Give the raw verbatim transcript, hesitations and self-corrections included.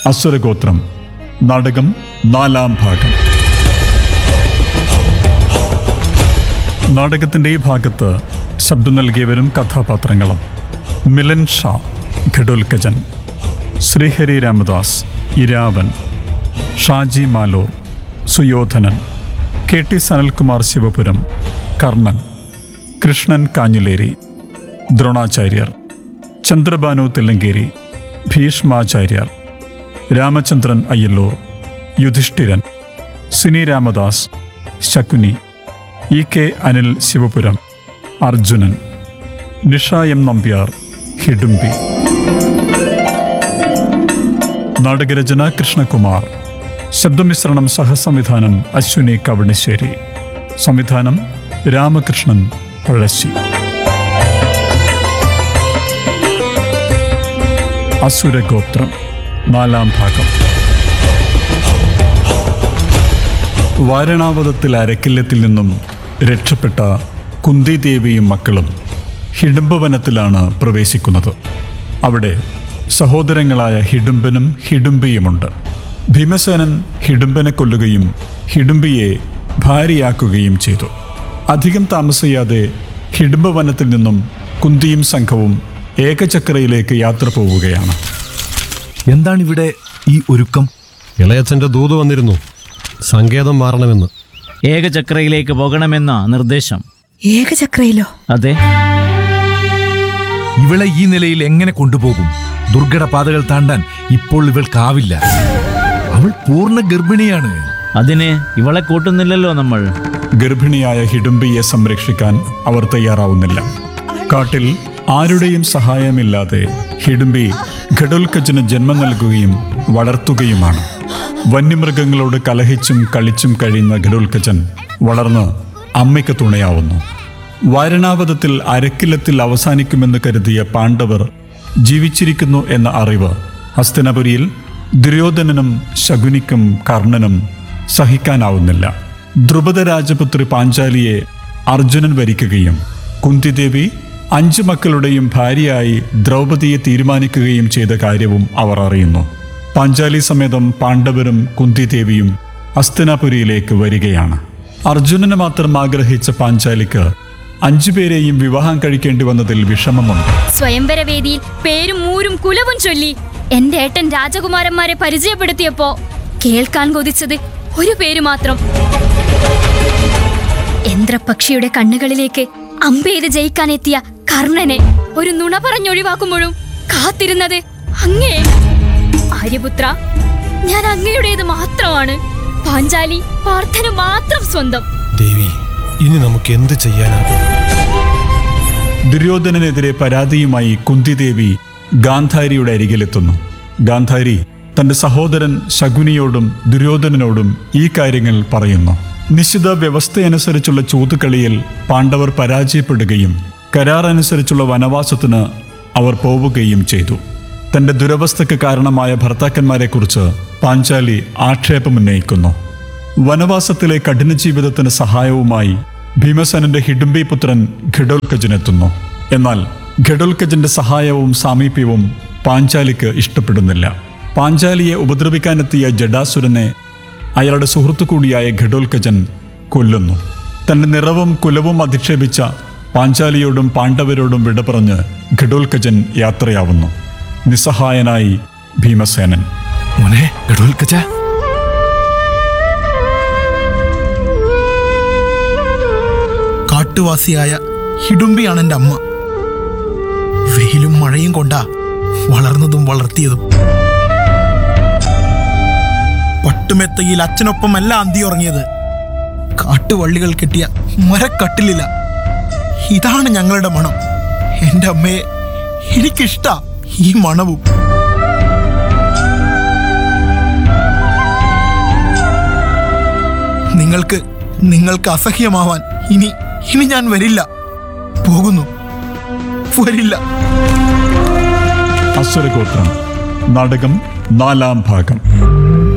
അസുരഗോത്രം നാടകം നാലാം ഭാഗം. നാടകത്തിൻ്റെ ഈ ഭാഗത്ത് ശബ്ദം നൽകിയവരും കഥാപാത്രങ്ങളും: മിലൻ ഷാ ഘടോൽക്കജൻ, ശ്രീഹരി രാമദാസ് ഇരാവൻ, ഷാജി മാലൂർ സുയോധനൻ, കെ ടി സനൽകുമാർ ശിവപുരം കർണൻ, കൃഷ്ണൻ കാഞ്ഞിലേരി ദ്രോണാചാര്യർ, ചന്ദ്രബാനു തില്ലങ്കേരി ഭീഷ്മാചാര്യർ, രാമചന്ദ്രൻ അയ്യല്ലൂർ യുധിഷ്ഠിരൻ, Sini Ramadas Shakuni, E K Anil Sivapuram Arjunan, Nisha M Nambiar Hidimbi. നാടകരചന Krishnakumar. ശബ്ദമിശ്രണം സഹസംവിധാനം അശ്വിനി കവണിശ്ശേരി. സംവിധാനം രാമകൃഷ്ണൻ പഴശ്ശി. അസുരഗോത്രം നാലാം ഭാഗം. വാരണാവതത്തിൽ അരക്കില്ലത്തിൽ നിന്നും രക്ഷപ്പെട്ട കുന്തിദേവിയും മക്കളും ഹിഡുംബവനത്തിലാണ് പ്രവേശിക്കുന്നത്. അവിടെ സഹോദരങ്ങളായ ഹിഡുംബനും ഹിഡുംബിയുമുണ്ട്. ഭീമസേനൻ ഹിഡുംബനെ കൊല്ലുകയും ഹിഡുംബിയെ ഭാര്യയാക്കുകയും ചെയ്തു. അധികം താമസിയാതെ ഹിഡുംബവനത്തിൽ നിന്നും കുന്തിയും സംഘവും ഏകചക്രയിലേക്ക് യാത്ര പോവുകയാണ്. എന്താണിവിടെ ഈ ഒരുക്കം? ഇളയച്ചന്റെ ദൂത് വന്നിരുന്നു, സങ്കേതം മാറണമെന്ന്. ഏകചക്രയിലേക്ക് പോകണമെന്ന നിർദ്ദേശം. ഏകചക്രയിലോ? അതെ. ഇവളെ ഈ നിലയിൽ എങ്ങനെ കൊണ്ടുപോകും? ദുർഘട പാതകൾ താണ്ടാൻ ഇപ്പോൾ ഇവൾക്കാവില്ല. അവൾ പൂർണ്ണ ഗർഭിണിയാണ്. അതിന് ഇവളെ കൂട്ടുന്നില്ലല്ലോ നമ്മൾ. ഗർഭിണിയായ ഹിഡുംബിയെ സംരക്ഷിക്കാൻ അവർ തയ്യാറാവുന്നില്ല. കാട്ടിൽ ആരുടെയും സഹായമില്ലാതെ ഹിഡുംബി ഘടോൽക്കജന് ജന്മം നൽകുകയും വളർത്തുകയുമാണ്. വന്യമൃഗങ്ങളോട് കലഹിച്ചും കളിച്ചും കഴിയുന്ന ഘടോൽക്കജൻ വളർന്ന് അമ്മയ്ക്ക് തുണയാവുന്നു. വാരണാവതത്തിൽ അരക്കില്ലത്തിൽ അവസാനിക്കുമെന്ന് കരുതിയ പാണ്ഡവർ ജീവിച്ചിരിക്കുന്നു എന്ന അറിവ് ഹസ്തിനപുരിയിൽ ദുര്യോധനനും ശകുനിക്കും കർണനും സഹിക്കാനാവുന്നില്ല. ദ്രുപദ രാജപുത്രി പാഞ്ചാലിയെ അർജുനൻ വരിക്കുകയും കുന്തിദേവി അഞ്ചു മക്കളുടെയും ഭാര്യയായി ദ്രൗപദിയെ തീരുമാനിക്കുകയും ചെയ്ത കാര്യവും അവർ അറിയുന്നു. പാഞ്ചാലി സമേതം പാണ്ഡവരും കുന്തിദേവിയും ഹസ്തിനാപുരിയിലേക്ക് വരികയാണ്. അർജുനന് മാത്രം ആഗ്രഹിച്ച പാഞ്ചാലിക്ക് അഞ്ചുപേരെയും വിവാഹം കഴിക്കേണ്ടി വന്നതിൽ വിഷമമുണ്ട്. സ്വയംവരവേദിയിൽ പേരും മൂരും കുലവും ചൊല്ലി എന്റെ ഏട്ടൻ രാജകുമാരന്മാരെ പരിചയപ്പെടുത്തിയപ്പോ കേൾക്കാൻ കൊതിച്ചത് ഒരു പേര് മാത്രം. യന്ത്രപക്ഷിയുടെ കണ്ണുകളിലേക്ക് അമ്പെയ്ത് ജയിക്കാനെത്തിയ കർണനെ ഒരു നുണ പറഞ്ഞൊഴിവാക്കുമ്പോഴും കാത്തിരുന്നത് അങ്ങേ. ആര്യപുത്ര, ഞാൻ അങ്ങയുടേത് മാത്രമാണ്. പാഞ്ചാലി പാർത്ഥന് മാത്രം സ്വന്തം. ദേവി, ഇനി നമുക്ക് എന്ത് ചെയ്യാനാകും? ദുര്യോധനനെതിരെ പരാതിയുമായി കുന്തിദേവി ഗാന്ധാരിയുടെ അരികിലെത്തുന്നു. ഗാന്ധാരി തന്റെ സഹോദരൻ ശകുനിയോടും ദുര്യോധനനോടും ഈ കാര്യങ്ങൾ പറയുന്നു. നിശ്ചിത വ്യവസ്ഥയനുസരിച്ചുള്ള ചൂതുകളിയിൽ പാണ്ഡവർ പരാജയപ്പെടുകയും കരാർ അനുസരിച്ചുള്ള വനവാസത്തിന് അവർ പോവുകയും ചെയ്തു. തന്റെ ദുരവസ്ഥയ്ക്ക് കാരണമായ ഭർത്താക്കന്മാരെക്കുറിച്ച് പാഞ്ചാലി ആക്ഷേപമുന്നയിക്കുന്നു. വനവാസത്തിലെ കഠിന ജീവിതത്തിന് സഹായവുമായി ഭീമസേനന്റെ ഹിഡുംബി പുത്രൻ ഘടോൽക്കജനെത്തുന്നു. എന്നാൽ ഘടോൽക്കജന്റെ സഹായവും സാമീപ്യവും പാഞ്ചാലിക്ക് ഇഷ്ടപ്പെടുന്നില്ല. പാഞ്ചാലിയെ ഉപദ്രവിക്കാനെത്തിയ ജഡാസുരനെ അയാളുടെ സുഹൃത്തു കൂടിയായ ഘടോൽക്കജൻ കൊല്ലുന്നു. തന്റെ നിറവും കുലവും അധിക്ഷേപിച്ച പാഞ്ചാലിയോടും പാണ്ഡവരോടും വിട പറഞ്ഞ് ഘടോൽക്കജൻ യാത്രയാവുന്നു. നിസ്സഹായനായി ഭീമസേനൻ. മോനെ ഘടോൽക്കജ, കാട്ടുവാസിയായ ഹിഡുംബിയാണ് എൻ്റെ അമ്മ. വെയിലും മഴയും കൊണ്ടാ വളർന്നതും വളർത്തിയതും. പട്ടുമെത്തയിൽ അച്ഛനൊപ്പമല്ല അന്തി ഉറങ്ങിയത്. കാട്ടുവള്ളികൾ കെട്ടിയ മരക്കട്ടിലില്ല. ഇതാണ് ഞങ്ങളുടെ മണം. എൻ്റെ അമ്മയെ എനിക്കിഷ്ടാ ഈ മണവും. നിങ്ങൾക്ക് നിങ്ങൾക്ക് അസഹ്യമാവാൻ ഇനി ഇനി ഞാൻ വരില്ല. പോകുന്നു, വരില്ല. അസുരഗോത്രം നാടകം നാലാം ഭാഗം.